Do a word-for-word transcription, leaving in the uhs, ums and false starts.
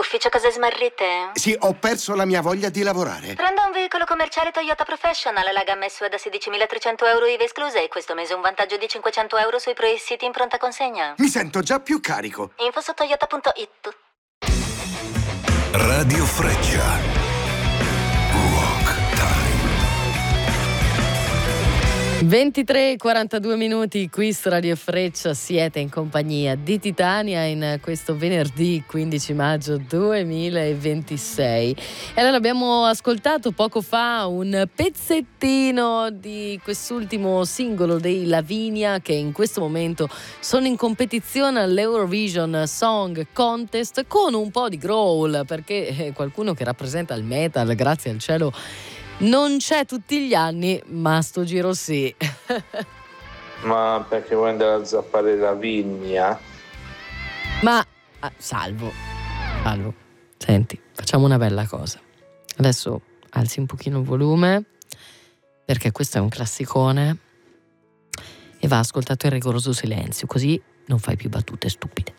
ufficio cose smarrite? Sì, ho perso la mia voglia di lavorare. Prendo un veicolo commerciale Toyota Professional, la gamma S U V da sedicimilatrecento euro I V A escluse e questo mese un vantaggio di cinquecento euro sui pre-siti in pronta consegna. Mi sento già più carico. Info su toyota punto it. Radio Freccia. Rock Time. ventitré e quarantadue minuti, qui su Radio Freccia, siete in compagnia di Titania in questo venerdì quindici maggio duemilaventisei. E allora abbiamo ascoltato poco fa un pezzettino di quest'ultimo singolo dei Lavinia, che in questo momento sono in competizione all'Eurovision Song Contest con un po' di growl, perché qualcuno che rappresenta il metal, grazie al cielo, non c'è tutti gli anni, ma sto giro sì. Ma perché vuoi andare a zappare la vigna? Ma ah, salvo, salvo, senti, facciamo una bella cosa. Adesso alzi un pochino il volume, perché questo è un classicone e va ascoltato in rigoroso silenzio, così non fai più battute stupide.